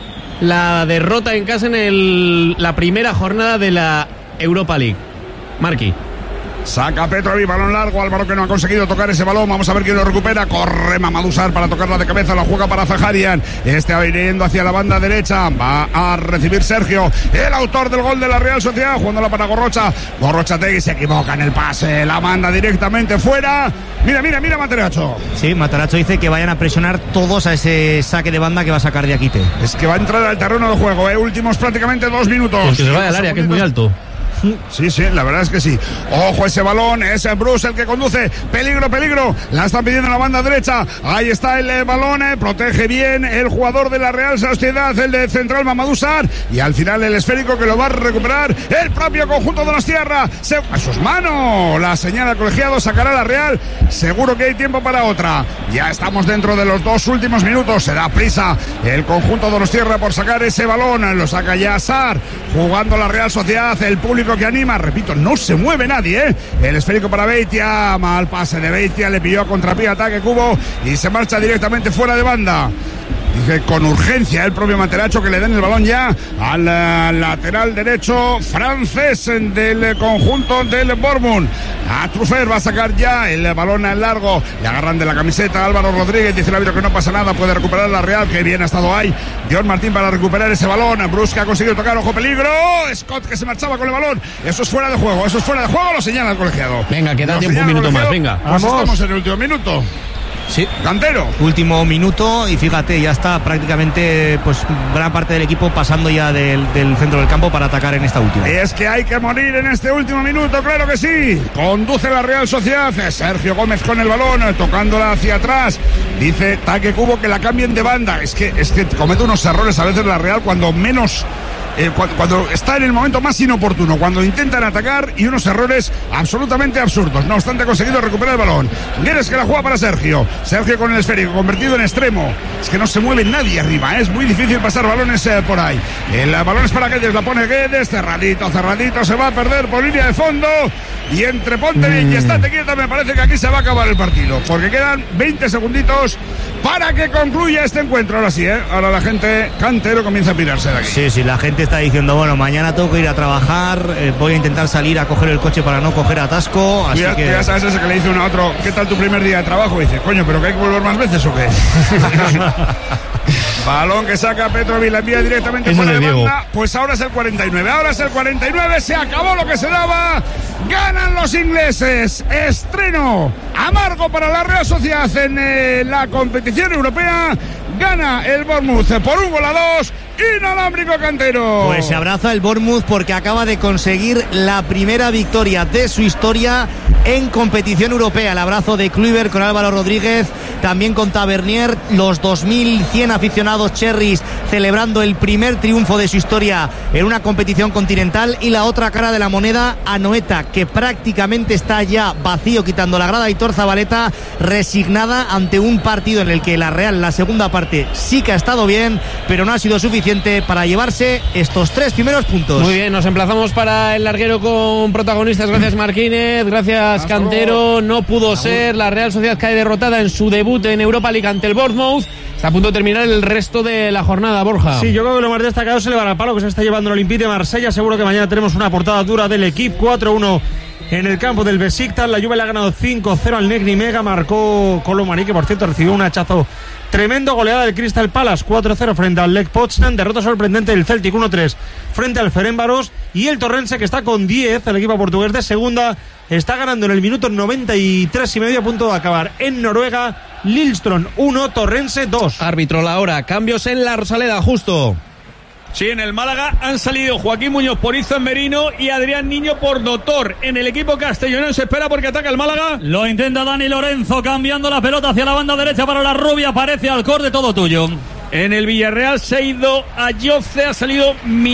la derrota en casa en el, la primera jornada de la Europa League. Marqui. Saca Petrovic, balón largo, Álvaro que no ha conseguido tocar ese balón, vamos a ver quién lo recupera, corre Mamadou Sarr para tocarla de cabeza, la juega para Zaharian, este va yendo hacia la banda derecha, va a recibir Sergio, el autor del gol de la Real Sociedad, jugándola para Gorrocha, Gorrocha Tegui se equivoca en el pase, la manda directamente fuera, mira, mira, mira Materacho. Sí, Materacho dice que vayan a presionar todos a ese saque de banda que va a sacar Diakite. Es que va a entrar al terreno de juego, eh, últimos prácticamente dos minutos. Pues que se vaya al área, que es muy alto. Sí, sí, la verdad es que sí. Ojo ese balón, es Bruce el que conduce. Peligro, peligro. La están pidiendo en la banda derecha. Ahí está el eh, balón, eh. Protege bien el jugador de la Real Sociedad, el de central Mamadou Sarr. Y al final el esférico que lo va a recuperar el propio conjunto de Donostiarra. Se... A sus manos. La señala el colegiado, sacará la Real. Seguro que hay tiempo para otra. Ya estamos dentro de los dos últimos minutos. Se da prisa el conjunto de Donostiarra por sacar ese balón. Lo saca ya Sarr. Jugando la Real Sociedad. El público que anima, repito, no se mueve nadie, ¿eh? El esférico para Beitia, mal pase de Beitia, le pilló a contrapié, ataque Cubo y se marcha directamente fuera de banda. Dice con urgencia el propio Materacho que le den el balón ya al uh, lateral derecho francés del conjunto del Bournemouth. A Trufer va a sacar ya el balón al largo. Le agarran de la camiseta Álvaro Rodríguez. Dice el árbitro que no pasa nada. Puede recuperar la Real. Que bien ha estado ahí Dion Martín para recuperar ese balón. Brusque ha conseguido tocar. Ojo peligro. Scott que se marchaba con el balón. Eso es fuera de juego. Eso es fuera de juego. Lo señala el colegiado. Venga, queda tiempo un minuto más. Venga. Pues vamos. Estamos en el último minuto. Sí. Cantero. Último minuto y fíjate, ya está prácticamente pues gran parte del equipo pasando ya del, del centro del campo para atacar en esta última. Y es que hay que morir en este último minuto, claro que sí. Conduce la Real Sociedad. Sergio Gómez con el balón, tocándola hacia atrás. Dice Taque Cubo que la cambien de banda. Es que, es que comete unos errores a veces la Real cuando menos... Eh, cuando, cuando está en el momento más inoportuno, cuando intentan atacar y unos errores absolutamente absurdos. No obstante, ha conseguido recuperar el balón. Guedes que la juega para Sergio. Sergio con el esférico, convertido en extremo. Es que no se mueve nadie arriba, ¿eh? Es muy difícil pasar balones eh, por ahí. El balón es para Guedes, la pone Guedes, cerradito, cerradito, se va a perder por línea de fondo. Y entre ponte bien y estate quieta, me parece que aquí se va a acabar el partido, porque quedan veinte segunditos para que concluya este encuentro. Ahora sí, ¿eh? Ahora la gente, Cantero, comienza a pirarse de aquí. Sí, sí, la gente está diciendo, bueno, mañana tengo que ir a trabajar, eh, voy a intentar salir a coger el coche para no coger atasco, así ya, que... Ya sabes ese que le dice uno a otro, ¿qué tal tu primer día de trabajo? Y dice, coño, ¿pero que hay que volver más veces o qué? Balón que saca Petrovic, la envía directamente por la banda. Pues ahora es el cuarenta y nueve, ahora es el cuarenta y nueve, se acabó lo que se daba. Ganan los ingleses. Estreno amargo para la Real Sociedad en eh, la competición europea. Gana el Bournemouth por un gol a dos. Inalámbrico, Cantero. Pues se abraza el Bournemouth porque acaba de conseguir la primera victoria de su historia en competición europea. El abrazo de Kluivert con Álvaro Rodríguez, también con Tavernier, los dos mil cien aficionados cherries celebrando el primer triunfo de su historia en una competición continental. Y la otra cara de la moneda, Anoeta, que prácticamente está ya vacío, quitando la grada, Aitor Zabaleta, resignada ante un partido en el que la Real, la segunda parte, sí que ha estado bien, pero no ha sido suficiente para llevarse estos tres primeros puntos. Muy bien, nos emplazamos para el larguero con protagonistas. Gracias, Marquínez, gracias, Hasta Cantero. No pudo Hasta ser, la Real Sociedad cae derrotada en su debut en Europa League ante el Bournemouth. Está a punto de terminar el resto de la jornada, Borja. Sí, yo creo que lo más destacado es el varapalo que se está llevando el Olympique de Marsella. Seguro que mañana tenemos una portada dura del equipo. Cuatro uno en el campo del Besiktas. La Juve le ha ganado cinco cero al Negri Mega. Marcó Colomani, que por cierto recibió un hachazo tremendo. Goleada del Crystal Palace cuatro cero frente al Lech Poznan. Derrota sorprendente del Celtic uno tres frente al Ferencváros. Y el Torrense, que está con diez, el equipo portugués de segunda, está ganando en el minuto noventa y tres y medio, a punto de acabar en Noruega. Lillestrøm uno, Torrense dos. Árbitro la hora, cambios en la Rosaleda, justo. Sí, en el Málaga han salido Joaquín Muñoz por Izan Merino y Adrián Niño por Dotor. En el equipo castellonense se espera porque ataca el Málaga. Lo intenta Dani Lorenzo, cambiando la pelota hacia la banda derecha para la rubia. Aparece Alcorde, todo tuyo. En el Villarreal se ha ido a Jofce, ha salido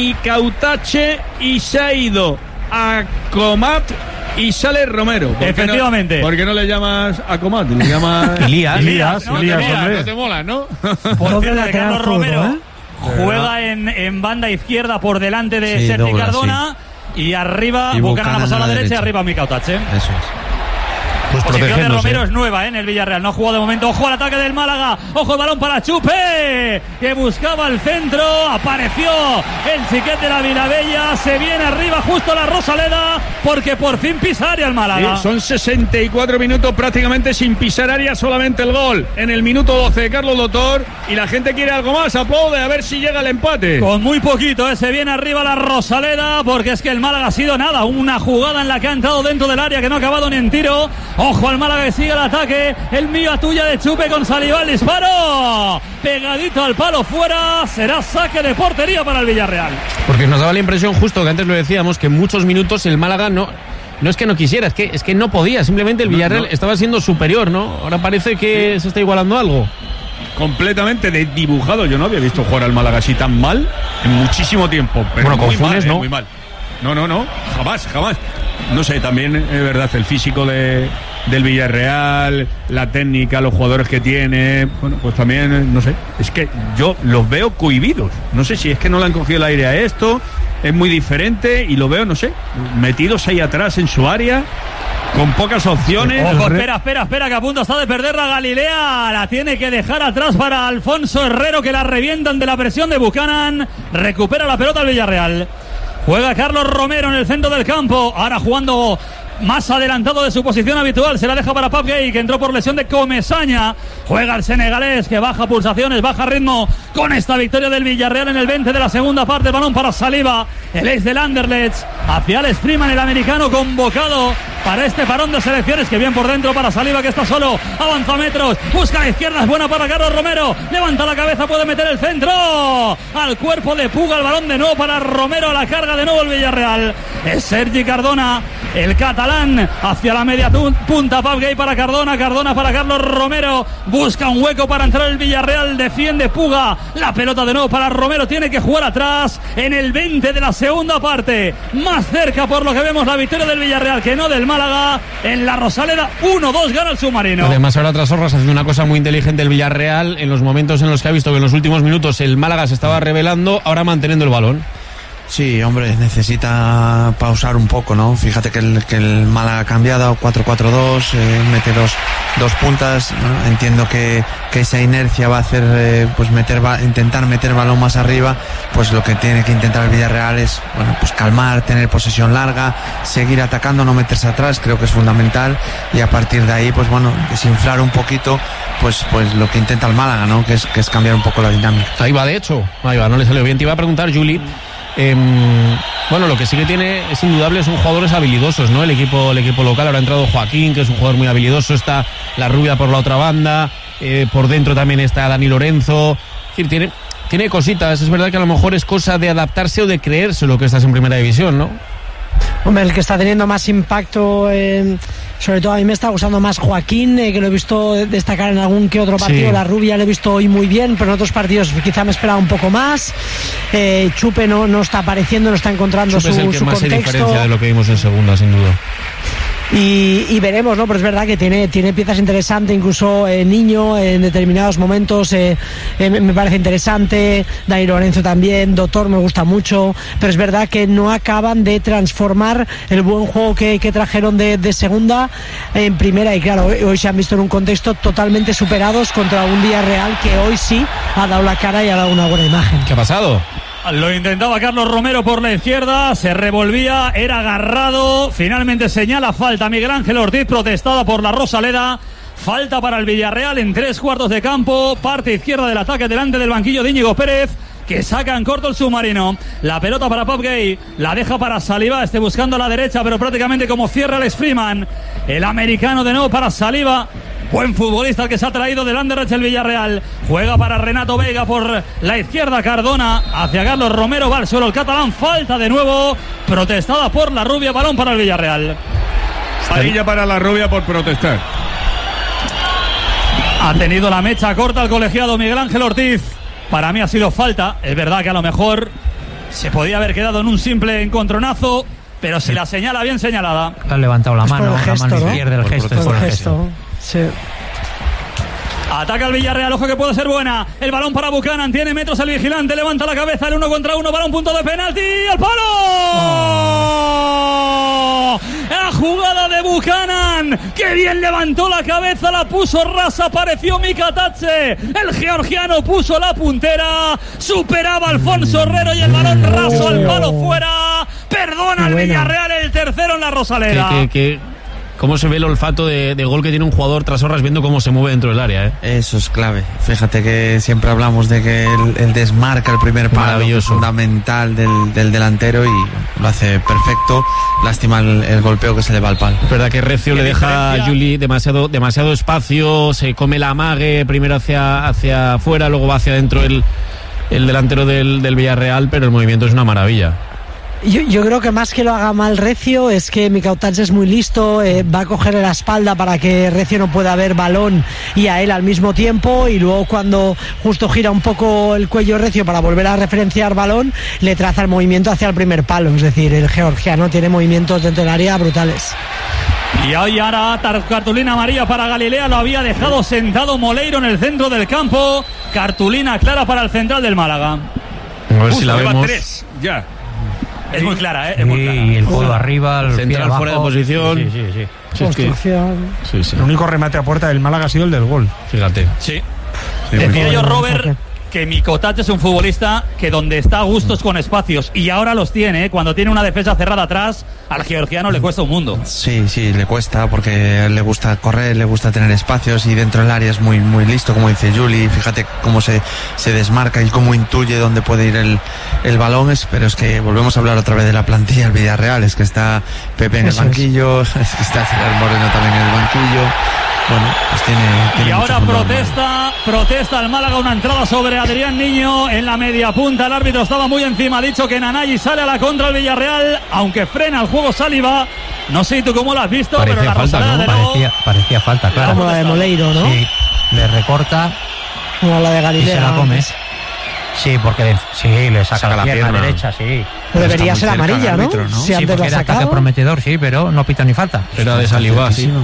Micautache y se ha ido a Comat y sale Romero. ¿Por Efectivamente. No, ¿Por qué no le llamas a Comat? Le llamas Elías. Elías, no, Elías, Elías, hombre. No te mola, ¿no? Por cierto, Carlos Romero, ¿eh? Juega en, en banda izquierda por delante de sí, Sergi dobla, Cardona, sí. Y arriba, y Buchanan a pasar a la derecha, derecha. y arriba Micautache. Eso es. Pues posición de Romero es nueva, ¿eh? En el Villarreal. No ha jugado de momento. Ojo al ataque del Málaga. Ojo el balón para Chupe, que buscaba el centro. Apareció el Chiquet de la Vilabella. Se viene arriba justo la Rosaleda, porque por fin pisa área el Málaga. Sí, son sesenta y cuatro minutos prácticamente sin pisar área, solamente el gol en el minuto doce de Carlos Dotor. Y la gente quiere algo más. Aplaude a ver si llega el empate. Con muy poquito, ¿eh? Se viene arriba la Rosaleda, porque es que el Málaga ha sido nada. Una jugada en la que ha entrado dentro del área que no ha acabado ni en tiro. Ojo al Málaga que sigue el ataque. El mío a tuya de Chupe con Salivá. El disparo pegadito al palo, fuera. Será saque de portería para el Villarreal. Porque nos daba la impresión, justo que antes lo decíamos, que en muchos minutos el Málaga no... No es que no quisiera, es que, es que no podía. Simplemente el Villarreal no, no. estaba siendo superior, ¿no? Ahora parece que sí. se está igualando algo. Completamente desdibujado. Yo no había visto jugar al Málaga así tan mal en muchísimo tiempo. Pero bueno, muy con Funes, mal, ¿no? Eh, muy mal. No, no, no. Jamás, jamás. No sé, también es verdad, el físico de, del Villarreal, la técnica, los jugadores que tiene, bueno, pues también, no sé, es que yo los veo cohibidos, no sé si es que no le han cogido el aire a esto, es muy diferente y lo veo, no sé, metidos ahí atrás en su área, con pocas opciones. Ojo, espera, espera, espera, que a punto está de perder la Galilea. La tiene que dejar atrás para Alfonso Herrero, que la revientan de la presión de Buchanan. Recupera la pelota el Villarreal. Juega Carlos Romero en el centro del campo. Ahora jugando más adelantado de su posición habitual. Se la deja para Pape Gueye, que entró por lesión de Comesaña. Juega el senegalés, que baja pulsaciones, baja ritmo con esta victoria del Villarreal en el veinte de la segunda parte. Balón para Saliba, el ex del Anderlecht. Hacia Alex Freeman, el americano convocado para este parón de selecciones. Que bien por dentro para Saliba, que está solo, avanza metros, busca a la izquierda, es buena para Carlos Romero, levanta la cabeza, puede meter el centro al cuerpo de Puga, el balón de nuevo para Romero, a la carga de nuevo el Villarreal. Es Sergi Cardona, el catalán, hacia la media punta. Pape Gueye para Cardona, Cardona para Carlos Romero, busca un hueco para entrar el Villarreal, defiende Puga, la pelota de nuevo para Romero, tiene que jugar atrás en el veinte de la segunda parte, más cerca por lo que vemos la victoria del Villarreal que no del Málaga. En la Rosaleda uno dos gana el submarino. Además ahora tras Horras haciendo una cosa muy inteligente el Villarreal, en los momentos en los que ha visto que en los últimos minutos el Málaga se estaba revelando, ahora manteniendo el balón. Sí, hombre, necesita pausar un poco, ¿no? Fíjate que el, que el Málaga ha cambiado cuatro cuatro dos, eh, mete dos, dos puntas, ¿no? Entiendo que, que esa inercia va a hacer, eh, pues meter, va, intentar meter balón más arriba, pues lo que tiene que intentar el Villarreal es, bueno, pues calmar, tener posesión larga, seguir atacando, no meterse atrás, creo que es fundamental, y a partir de ahí, pues bueno, desinflar un poquito, pues, pues lo que intenta el Málaga, ¿no? Que es, que es cambiar un poco la dinámica. Ahí va, de hecho, ahí va, no le salió bien. Te iba a preguntar, Juli. Eh, bueno, lo que sí que tiene es indudable son jugadores habilidosos, ¿no? El equipo, el equipo local, ahora ha entrado Joaquín, que es un jugador muy habilidoso, está la Rubia por la otra banda, eh, por dentro también está Dani Lorenzo, es decir, tiene, tiene cositas, es verdad que a lo mejor es cosa de adaptarse o de creerse lo que estás en primera división, ¿no? Hombre, el que está teniendo más impacto, eh, sobre todo a mí me está gustando más Joaquín, eh, que lo he visto destacar en algún que otro partido. Sí. La Rubia le he visto hoy muy bien, pero en otros partidos quizá me esperaba un poco más. eh, Chupe no, no está apareciendo, no está encontrando Chupe su, es el que su más contexto. Se diferencia de lo que vimos en segunda, sin duda. Y, y veremos, ¿no? Pero es verdad que tiene, tiene piezas interesantes, incluso eh, Niño en determinados momentos eh, eh, me parece interesante, Dani Lorenzo también, Doctor me gusta mucho, pero es verdad que no acaban de transformar el buen juego que, que trajeron de, de segunda en primera, y claro, hoy se han visto en un contexto totalmente superados contra un Villarreal que hoy sí ha dado la cara y ha dado una buena imagen. ¿Qué ha pasado? Lo intentaba Carlos Romero por la izquierda, se revolvía, era agarrado, finalmente señala falta Miguel Ángel Ortiz, protestada por la Rosaleda. Falta para el Villarreal en tres cuartos de campo, parte izquierda del ataque delante del banquillo de Íñigo Pérez, que saca en corto el submarino. La pelota para Pape Gueye, la deja para Saliba, esté buscando a la derecha, pero prácticamente como cierra Alex Freeman. El americano de nuevo para Saliba. Buen futbolista el que se ha traído del Anderlecht el Villarreal. Juega para Renato Veiga por la izquierda, Cardona hacia Carlos Romero, va al suelo el catalán, falta de nuevo, protestada por la Rubia, balón para el Villarreal. Amarilla para la Rubia por protestar. Ha tenido la mecha corta el colegiado Miguel Ángel Ortiz. Para mí ha sido falta, es verdad que a lo mejor se podía haber quedado en un simple encontronazo, pero si la señala bien señalada. Ha levantado la mano, gesto, la mano ¿no? izquierda, el gesto. Por el gesto. Sí. Ataca el Villarreal, ojo que puede ser buena. El balón para Buchanan, tiene metros el vigilante, levanta la cabeza, el uno contra uno, balón punto de penalti, ¡al palo! Oh. La jugada de Buchanan, que bien levantó la cabeza, la puso rasa, apareció Mika Tatse, el georgiano puso la puntera, superaba a Alfonso Herrero y el balón raso al palo fuera. Perdona al Villarreal el tercero en la Rosaleda. Que, que, que... ¿Cómo se ve el olfato de, de gol que tiene un jugador tras Horras viendo cómo se mueve dentro del área? ¿eh? Eso es clave. Fíjate que siempre hablamos de que el, el desmarca el primer palo, es fundamental del, del delantero, y lo hace perfecto. Lástima el, el golpeo que se le va al palo. Es verdad que Recio le deja a Juli demasiado, demasiado espacio, se come la amague, primero hacia, hacia afuera, luego va hacia adentro el, el delantero del, del Villarreal, pero el movimiento es una maravilla. Yo, yo creo que más que lo haga mal Recio es que Mikautats es muy listo, eh, va a cogerle la espalda para que Recio no pueda ver balón y a él al mismo tiempo, y luego cuando justo gira un poco el cuello Recio para volver a referenciar balón, le traza el movimiento hacia el primer palo. Es decir, el georgiano tiene movimientos dentro del área brutales. Y hoy ahora cartulina amarilla para Galilea, lo había dejado sentado Moleiro en el centro del campo. Cartulina clara para el central del Málaga. A ver Uf, si la vemos. Tres, ya. Es muy clara, ¿eh? Es muy clara. Y el codo arriba, el central pie fuera de posición. Sí, sí, sí. sí. Es que... sí, sí. El único remate a puerta del Málaga ha sido el del gol. Fíjate. Sí. sí Decía yo, Robert, que Mikotaj es un futbolista que donde está a gusto es con espacios, y ahora los tiene, ¿eh? Cuando tiene una defensa cerrada atrás, al georgiano le cuesta un mundo. Sí, sí, le cuesta porque le gusta correr, le gusta tener espacios, y dentro del área es muy muy listo, como dice Juli. Fíjate cómo se, se desmarca y cómo intuye dónde puede ir el, el balón. Es, pero es que volvemos a hablar otra vez de la plantilla del Villarreal. Es que está Pepe en el banquillo, es que está Gerard Moreno también en el banquillo. Bueno, pues tiene, tiene y ahora protesta, protesta el Málaga, una entrada sobre Adrián Niño en la media punta. El árbitro estaba muy encima, ha dicho que Nanayi sale a la contra el Villarreal, aunque frena el juego Saliba. No sé tú cómo lo has visto, parecía pero la falta, Rosaleda ¿no? de nuevo... parecía, parecía falta, claro. Como la de Moleiro, ¿no? Sí, le recorta. Como la de Galilea. Y se la come. Sí, porque de, sí, le saca, saca la pierna, pierna derecha, sí. Pero debería ser amarilla, ¿no? Árbitro, ¿no? Si sí, antes porque la era ataque prometedor, sí, pero no pita ni falta. Era de Saliba, sí.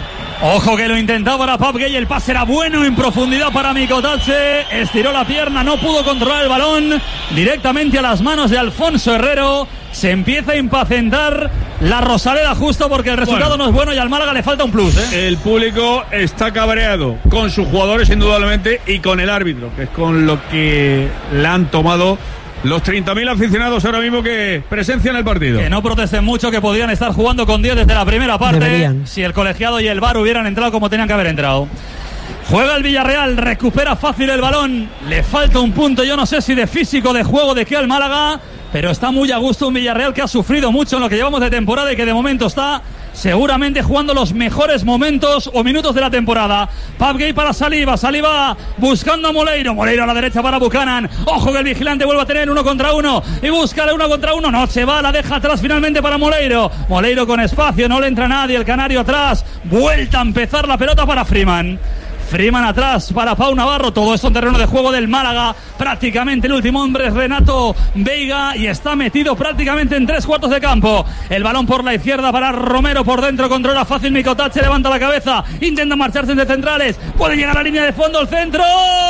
Ojo que lo intentaba para Pap Gay, el pase era bueno en profundidad para Mikotaj, estiró la pierna, no pudo controlar el balón, directamente a las manos de Alfonso Herrero. Se empieza a impacientar la Rosaleda justo porque el resultado bueno, no es bueno y al Málaga le falta un plus, ¿eh? El público está cabreado con sus jugadores indudablemente y con el árbitro, que es con lo que le han tomado los treinta mil aficionados ahora mismo que presencian el partido. Que no protesten mucho, que podrían estar jugando con diez desde la primera parte. Deberían. Si el colegiado y el V A R hubieran entrado como tenían que haber entrado. Juega el Villarreal, recupera fácil el balón. Le falta un punto, yo no sé si de físico, de juego, de qué al Málaga, pero está muy a gusto un Villarreal que ha sufrido mucho en lo que llevamos de temporada y que de momento está seguramente jugando los mejores momentos o minutos de la temporada. Pap Gay para Saliba, Saliba buscando a Moleiro, Moleiro a la derecha para Buchanan. Ojo que el vigilante vuelve a tener uno contra uno y busca el uno contra uno, no se va, la deja atrás finalmente para Moleiro. Moleiro con espacio, no le entra nadie, el canario atrás, vuelta a empezar la pelota para Freeman. Freeman atrás para Pau Navarro, todo esto en terreno de juego del Málaga, prácticamente el último hombre es Renato Veiga y está metido prácticamente en tres cuartos de campo. El balón por la izquierda para Romero, por dentro controla fácil Mikotaj, levanta la cabeza, intenta marcharse entre centrales, puede llegar a la línea de fondo, el centro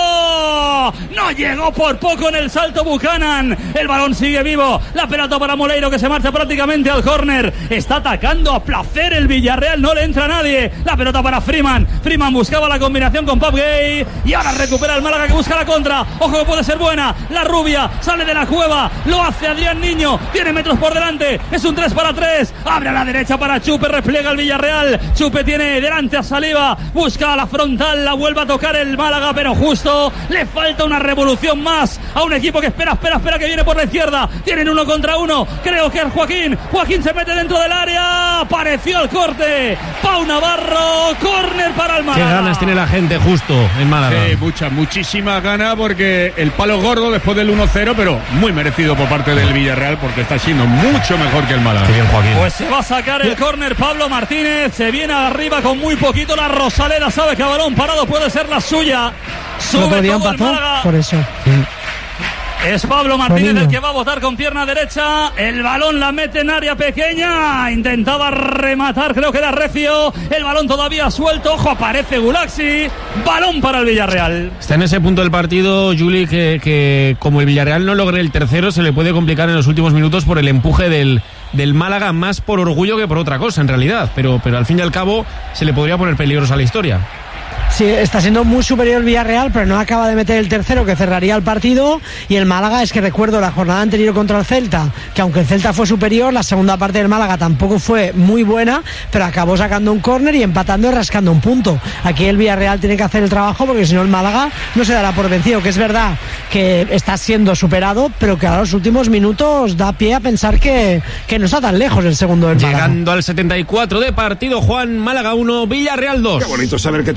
no llegó por poco en el salto Buchanan, el balón sigue vivo, la pelota para Moleiro que se marcha prácticamente al córner, está atacando a placer el Villarreal, no le entra nadie, la pelota para Freeman, Freeman buscaba la combinación con Pap Gay y ahora recupera el Málaga que busca la contra, ojo que puede ser buena, la rubia sale de la cueva, lo hace Adrián Niño, tiene metros por delante, es un tres para tres, abre a la derecha para Chupe, repliega el Villarreal, Chupe tiene delante a Saliba, busca a la frontal, la vuelve a tocar el Málaga, pero justo le falta una revolución más a un equipo que espera, espera, espera que viene por la izquierda, tienen uno contra uno, creo que es Joaquín, Joaquín se mete dentro del área, apareció el corte, Pau Navarro, córner para el Málaga. Qué ganas tiene la gente justo en Málaga. Sí, mucha, muchísima gana porque el palo gordo después del uno cero, pero muy merecido por parte del Villarreal porque está siendo mucho mejor que el Málaga. Qué bien, Joaquín. Pues se va a sacar el córner Pablo Martínez, se viene arriba con muy poquito, la Rosaleda sabe que a balón parado puede ser la suya. Sube no todo el Málaga. Por eso. Sí. Es Pablo Martínez el que va a botar con pierna derecha. El balón la mete en área pequeña. Intentaba rematar, creo que era Recio. El balón todavía suelto. Ojo, aparece Gulaxi. Balón para el Villarreal. Está en ese punto del partido, Juli, que, que como el Villarreal no logre el tercero, se le puede complicar en los últimos minutos por el empuje del, del Málaga, más por orgullo que por otra cosa, en realidad. Pero, pero al fin y al cabo, se le podría poner peligrosa la historia. Sí, está siendo muy superior el Villarreal, pero no acaba de meter el tercero que cerraría el partido. Y el Málaga, es que recuerdo la jornada anterior contra el Celta, que aunque el Celta fue superior, la segunda parte del Málaga tampoco fue muy buena, pero acabó sacando un córner y empatando y rascando un punto. Aquí el Villarreal tiene que hacer el trabajo porque si no el Málaga no se dará por vencido, que es verdad que está siendo superado, pero que a los últimos minutos da pie a pensar que, que no está tan lejos el segundo del Málaga. Llegando al setenta y cuatro de partido, Juan, Málaga uno, Villarreal dos. Qué bonito saber que tu equipo es el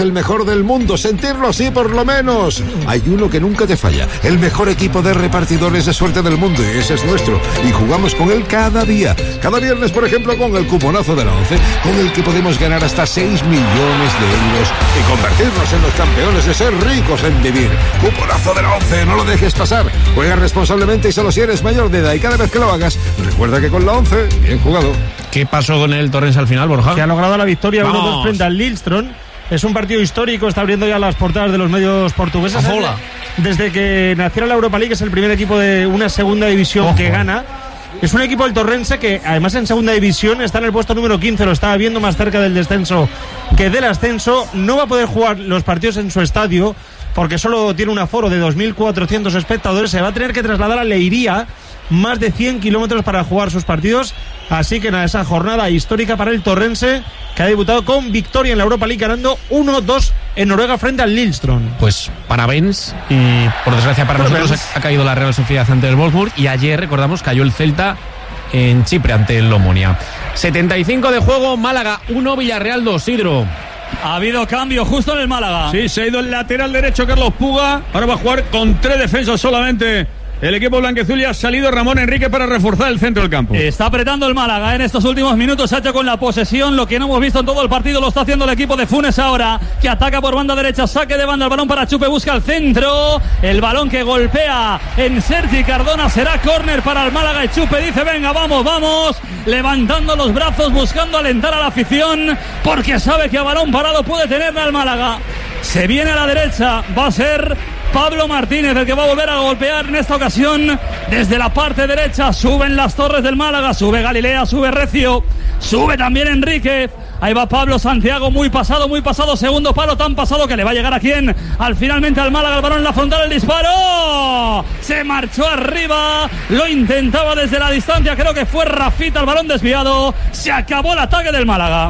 el mejor del mundo, sentirlo así por lo menos. Hay uno que nunca te falla, el mejor equipo de repartidores de suerte del mundo, y ese es nuestro, y jugamos con él cada día. Cada viernes, por ejemplo, con el cuponazo de la once, con el que podemos ganar hasta seis millones de euros y convertirnos en los campeones de ser ricos en vivir. Cuponazo de la once, no lo dejes pasar. Juega responsablemente y solo si eres mayor de edad, y cada vez que lo hagas, recuerda que con la once, bien jugado. ¿Qué pasó con el Torrens al final, Borja? Que ha logrado la victoria uno dos frente al Lillestrøm. Es un partido histórico, está abriendo ya las portadas de los medios portugueses. Hola. Desde que naciera la Europa League es el primer equipo de una segunda división Ojo. que gana. Es un equipo del Torrense que además en segunda división está en el puesto número quince, lo estaba viendo más cerca del descenso que del ascenso. No va a poder jugar los partidos en su estadio porque solo tiene un aforo de dos mil cuatrocientos espectadores. Se va a tener que trasladar a Leiria, más de cien kilómetros para jugar sus partidos. Así que nada, esa jornada histórica para el Torrense, que ha debutado con victoria en la Europa League, ganando uno dos en Noruega frente al Lillestrøm. Pues parabéns, y por desgracia para nosotros ha, ha caído la Real Sociedad ante el Wolfsburg, y ayer, recordamos, cayó el Celta en Chipre ante el Omonia. setenta y cinco de juego, Málaga uno, Villarreal dos, Sidro. Ha habido cambio justo en el Málaga. Sí, se ha ido el lateral derecho Carlos Puga, ahora va a jugar con tres defensas solamente. El equipo blanqueazul, ya ha salido Ramón Enrique para reforzar el centro del campo. Está apretando el Málaga en estos últimos minutos. Se ha hecho con la posesión. Lo que no hemos visto en todo el partido lo está haciendo el equipo de Funes ahora, que ataca por banda derecha. Saque de banda, el balón para Chupe, busca el centro. El balón que golpea en Sergi Cardona. Será córner para el Málaga y Chupe dice: venga, vamos, vamos. Levantando los brazos, buscando alentar a la afición, porque sabe que a balón parado puede tenerla el Málaga. Se viene a la derecha. Va a ser Pablo Martínez el que va a volver a golpear en esta ocasión desde la parte derecha. Suben las torres del Málaga, sube Galilea, sube Recio, sube también Enrique. Ahí va Pablo Santiago, muy pasado, muy pasado, segundo palo, tan pasado que le va a llegar a quién, al finalmente al Málaga, el balón en la frontal, el disparo, se marchó arriba, lo intentaba desde la distancia, creo que fue Rafita, el balón desviado, se acabó el ataque del Málaga.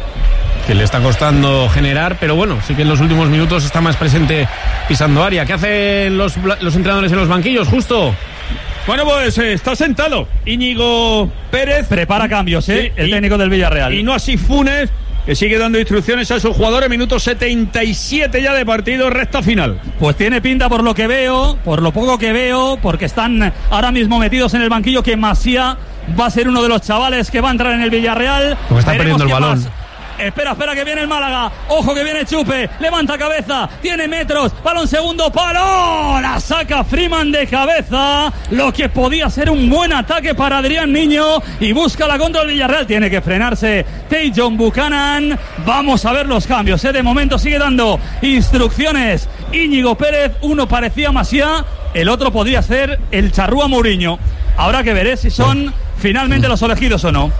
Que le está costando generar, pero bueno, sí que en los últimos minutos está más presente pisando área. ¿Qué hacen los, los entrenadores en los banquillos, Justo? Bueno, pues eh, está sentado Íñigo Pérez. Prepara cambios, ¿eh? Sí, el técnico del Villarreal. Y no así Funes, que sigue dando instrucciones a sus jugadores. Minuto setenta y siete ya de partido, recta final. Pues tiene pinta, por lo que veo, por lo poco que veo, porque están ahora mismo metidos en el banquillo, que Masía va a ser uno de los chavales que va a entrar en el Villarreal. Porque está perdiendo el balón. Más. Espera, espera que viene el Málaga. Ojo que viene Chupe. Levanta cabeza. Tiene metros. Balón segundo palo. La saca Freeman de cabeza. Lo que podía ser un buen ataque para Adrián Niño. Y busca la contra del Villarreal. Tiene que frenarse Tajon Buchanan. Vamos a ver los cambios. ¿eh? De momento sigue dando instrucciones Íñigo Pérez. Uno parecía Masía. El otro podría ser el Charrúa Mourinho. Habrá que ver ¿eh? si son finalmente los elegidos o no.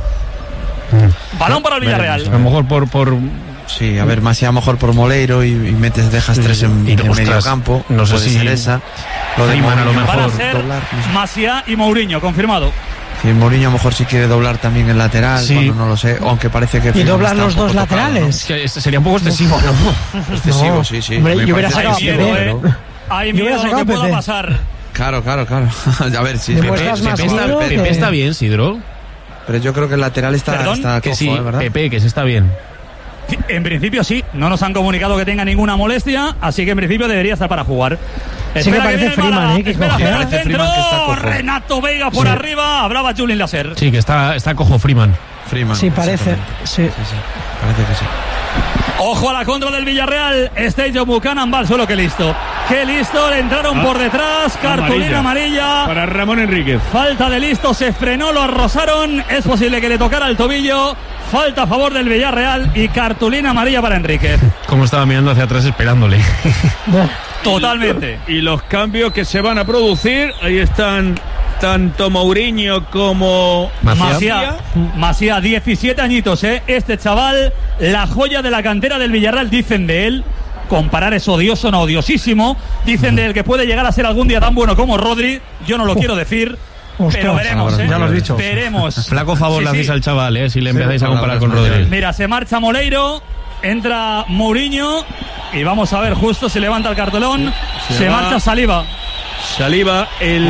Balón para el Villarreal. A lo mejor por, por... Sí, a ver, más a lo mejor por Moleiro y, y metes, dejas tres en, y, en ostras, medio campo. No sé puede si ser esa. Lo de Freeman a lo mejor. Van a ser doblar, no sé. Masía y Mourinho, confirmado. Sí, Mourinho a lo mejor si quiere doblar también el lateral, sí. Bueno, no lo sé, aunque parece que... Y doblar los dos laterales. Tocado, ¿no? Que sería un poco excesivo, ¿no? Excesivo, no. sí, sí. Hombre, yo hubiera sacado Hay miedo, ¿eh? Hay miedo de lo que pueda pasar. Claro, claro, claro. A ver, sí. Pepe, Pepe, Pepe, está, Pepe que... está bien, Sidro. Pero yo creo que el lateral está, está que cojo, sí, ¿eh? ¿verdad? Pepe, que se está bien. En principio sí, no nos han comunicado que tenga ninguna molestia, así que en principio debería estar para jugar. Sí, espera que parece que Freeman, ¿eh? Que espera, coge. espera, parece Freeman que está cojo. Renato Vega por sí. arriba, hablaba Julien Lasser. Sí, que está, está cojo Freeman. Freeman. Sí, parece. Sí. Sí, sí. Parece que sí. Ojo a la contra del Villarreal. Tajon Buchanan va al suelo, que listo. Qué listo, le entraron ah, por detrás. Cartulina amarilla, amarilla para Ramón Enríquez. Falta de listo, se frenó, lo arrosaron. Es posible que le tocara el tobillo. Falta a favor del Villarreal y cartulina amarilla para Enríquez. Como estaba mirando hacia atrás esperándole. Totalmente. Y los cambios que se van a producir, ahí están tanto Mourinho como Masía. Masía, diecisiete añitos, ¿eh? Este chaval, la joya de la cantera del Villarreal, dicen de él. Comparar es odioso, no odiosísimo. Dicen de él que puede llegar a ser algún día tan bueno como Rodri. Yo no lo quiero decir. Ostras, pero veremos, ¿eh? Ya lo has dicho. Veremos. Flaco favor sí, le hacéis sí. al chaval, ¿eh? Si le empezáis sí, a comparar con Rodri. Mira, se marcha Moleiro, entra Mourinho y vamos a ver justo si levanta el cartelón. Se, se marcha Saliba. Saliba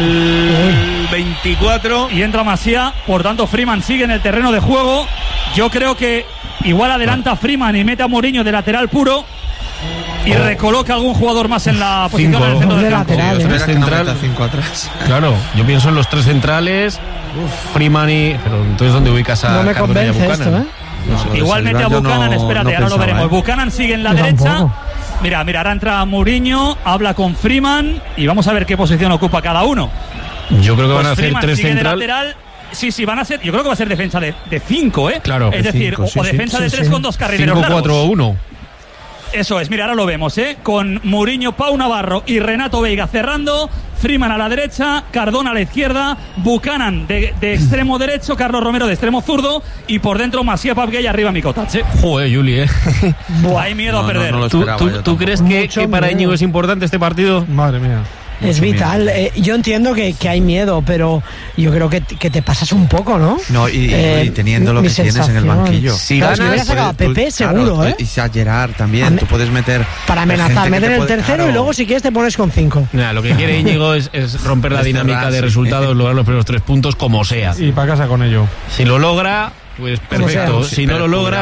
el veinticuatro. Y entra Masía, por tanto Freeman sigue en el terreno de juego. Yo creo que igual adelanta a Freeman y mete a Mourinho de lateral puro. y recoloca algún jugador más en la posición Cinco. en el centro De del campo. lateral, Tres Espera que no central- meta cinco atrás. Claro, yo pienso en los tres centrales, Freeman y... Pero entonces, ¿dónde ubicas a No me Cardona y a convence Buchanan? esto, ¿eh? No, lo de Igual mete a Saliba yo Buchanan, no- espérate, no ahora lo pensaba, veremos. ¿eh? Buchanan sigue en la Yo derecha. tampoco. Mira, mira, ahora entra Mourinho, habla con Freeman y vamos a ver qué posición ocupa cada uno. Yo creo que Pues van a hacer Freeman tres sigue de central. lateral. Sí, sí, van a ser. Yo creo que va a ser defensa de, de cinco, ¿eh? Claro, Es de decir, cinco, o, sí, o sí. defensa de Sí, tres sí. con dos carrileros cinco largos. cuatro uno. Eso es, mira, ahora lo vemos, ¿eh? Con Mourinho, Pau Navarro y Renato Veiga cerrando, Freeman a la derecha, Cardona a la izquierda, Buchanan de, de extremo derecho, Carlos Romero de extremo zurdo y por dentro Masia Papke y arriba Mikotac, ¿eh? Joder, Juli, ¿eh? Hay miedo No, a no, perder. no lo ¿Tú, esperaba tú- yo tú tampoco. crees que, Mucho que para miedo. Íñigo es importante este partido? Madre mía. Es vital. Eh, yo entiendo que, que hay miedo, pero yo creo que, que te pasas un poco, ¿no? No, y, y- Eh, y teniendo lo mi que tienes en el sensación. banquillo. Si Claro, si ganas, hubiera sacado a Puedes- Pepe, tú- seguro, claro, ¿eh? Y a Gerard también. A mí- Tú puedes meter. Para gente amenazar, que meter te el puede- tercero claro. y luego si quieres te pones con cinco. Nada, lo que quiere Íñigo es, es romper la Es dinámica cerrar, de sí. resultados, lograr los primeros tres puntos como sea. Y para casa con ello. Si lo logra, pues perfecto. sea. Si no Pero lo logra,